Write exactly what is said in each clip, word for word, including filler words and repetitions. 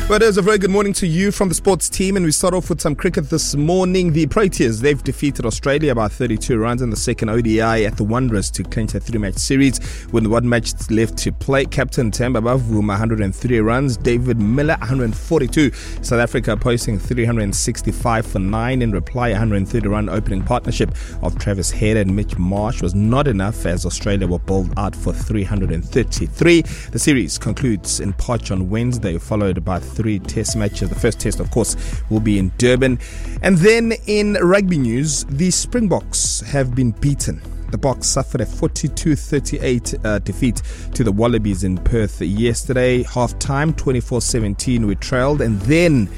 Well, there's a very good morning to you from the sports team, and we start off with some cricket this morning. The Proteas, they've defeated Australia by thirty-two runs in the second O D I at the Wanderers to clinch a three-match series. With one match left to play, Captain Themba Bavuma one hundred three runs, David Miller one hundred forty-two. South Africa posting three hundred sixty-five for nine. In reply, one hundred thirty run opening partnership of Travis Head and Mitch Marsh was not enough as Australia were bowled out for three hundred thirty-three. The series concludes in Potch on Wednesday, followed by three test matches. The first test, of course, will be in Durban. And then in rugby news, the Springboks have been beaten. The Boks suffered a forty-two thirty-eight uh, defeat to the Wallabies in Perth yesterday. Half time, twenty-four seventeen, we trailed, and then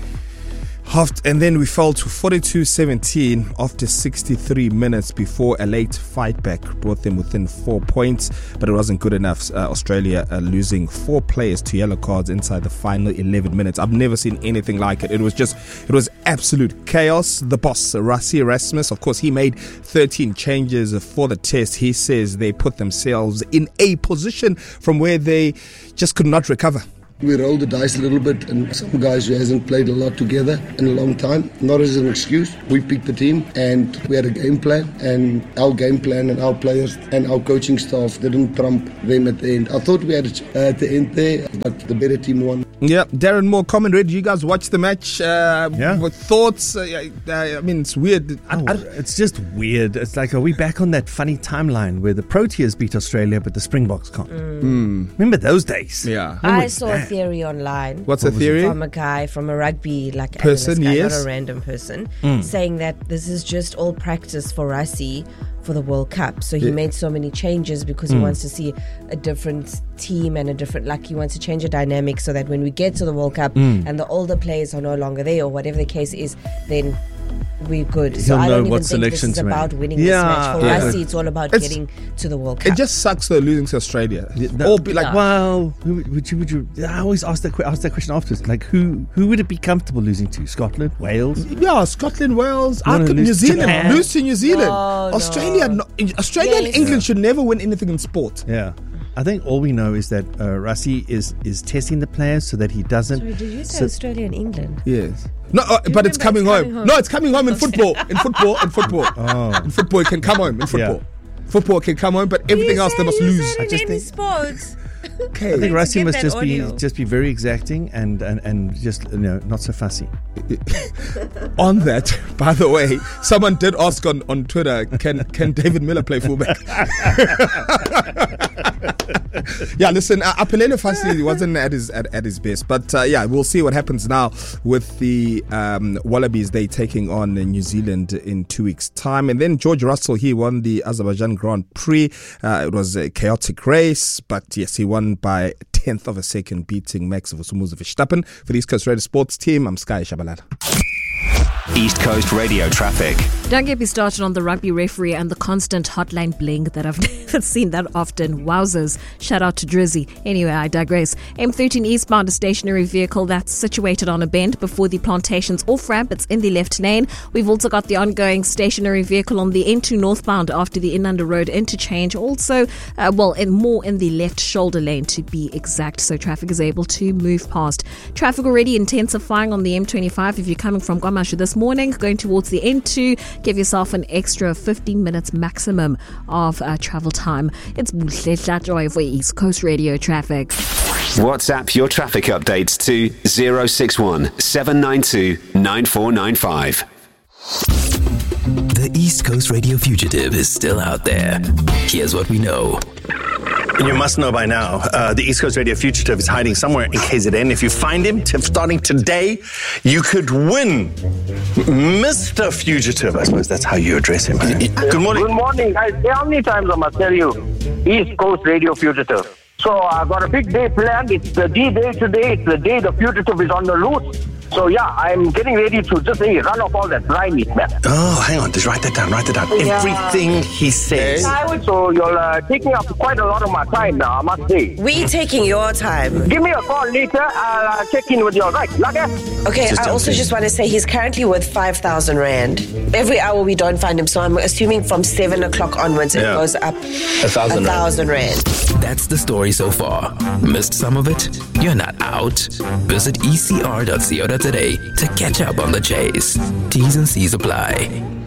Half, and then we fell to forty-two seventeen after sixty-three minutes before a late fight back brought them within four points, but it wasn't good enough. Uh, Australia uh, losing four players to yellow cards inside the final eleven minutes. I've never seen anything like it. It was just, it was absolute chaos. The boss, Rassie Erasmus, of course, he made thirteen changes for the test. He says they put themselves in a position from where they just could not recover. We rolled the dice a little bit, and some guys who hasn't played a lot together in a long time, not as an excuse. We picked the team and we had a game plan, and our game plan and our players and our coaching staff didn't trump them at the end. I thought we had it uh, at the end there, but the better team won. Yeah, Darren Moore, comment read. You guys watch the match uh, yeah. with thoughts? Uh, uh, I mean, it's weird. Oh, I, I, it's just weird. It's like, are we back on that funny timeline where the Proteas beat Australia but the Springboks can't? Mm. Mm. Remember those days? Yeah. I saw that? a theory online. What's the theory? From a guy, from a rugby like person, guy, yes. not a random person, mm. saying that this is just all practice for Rassie for the World Cup. So he yeah. made so many changes because he mm. wants to see a different team and a different, like he wants to change the dynamic so that when we get to the World Cup mm. and the older players are no longer there or whatever the case is, then we're good. He'll so I don't know even think this is made. about winning yeah. this match. For yeah. Rassie, it's all about it's, getting to the World Cup. It just sucks though losing to Australia. Yeah, no, or be like, yeah. well, who would you? Would you? I always ask that ask that question afterwards. Like, who who would it be comfortable losing to? Scotland, Wales? Yeah, Scotland, Wales. I could, New Zealand. Japan. Lose to New Zealand. No, Australia, no. No, Australia yes. and England yeah. should never win anything in sport. Yeah. I think all we know is that uh, Rassie is, is testing the players so that he doesn't... Sorry, did you say so, Australia and England? Yes. No, uh, but it's coming, it's coming home. home. No, it's coming home in football. In football, in football. Oh. In football, it can come home. In football. Yeah. Football can come home, but everything else they must lose. I just think sports. Okay. I think Rassie must just audio. be just be very exacting and, and, and just you know not so fussy. On that, by the way, someone did ask on, on Twitter, can can David Miller play fullback? Yeah, listen, uh, Apelele Fassi wasn't at his at, at his best, but uh, yeah, we'll see what happens now with the um, Wallabies. They taking on New Zealand in two weeks' time, and then George Russell, he won the Azerbaijan Grand Prix. Uh, it was a chaotic race, but yes, he won by a tenth of a second, beating Max Verstappen. For the East Coast Radio Sports team, I'm Sky Shabalala. East Coast Radio traffic. Don't get me started on the rugby referee and the constant hotline bling that I've never seen that often. Wowzers. Shout out to Drizzy. Anyway, I digress. M thirteen eastbound, a stationary vehicle that's situated on a bend before the Plantations off-ramp. It's in the left lane. We've also got the ongoing stationary vehicle on the N two northbound after the Inanda Road interchange. Also, uh, well, in more in the left shoulder lane to be exact, so traffic is able to move past. Traffic already intensifying on the M twenty-five if you're coming from Kwamashu this morning, going towards the N two. Give yourself an extra fifteen minutes maximum of uh, travel time. It's Buhle Hlatjoy for East Coast Radio traffic. WhatsApp your traffic updates to zero six one seven nine two nine four nine five. The East Coast Radio fugitive is still out there. Here's what we know. And you must know by now, uh, the East Coast Radio fugitive is hiding somewhere in K Z N. If you find him, t- starting today, you could win Mister Fugitive. I suppose that's how you address him. Good morning. Good morning. I say how many times I must tell you, East Coast Radio fugitive. So I've got a big day planned. It's the D-Day today. It's the day the fugitive is on the loose. So yeah, I'm getting ready to just hey, run off all that dry meat, man. Oh, hang on. Just write that down. Write that down. Yeah. Everything he says. So you're uh, taking up quite a lot of my time now, I must say. We taking your time. Give me a call later. I'll uh, check in with you, right? Like Okay, Just I also in. just want to say he's currently worth five thousand rand. Every hour we don't find him, so I'm assuming from seven o'clock onwards it Yeah. goes up A thousand a thousand rand. That's the story so far. Missed some of it? You're not out. Visit e c r dot co dot za to catch up on the chase. T's and C's apply.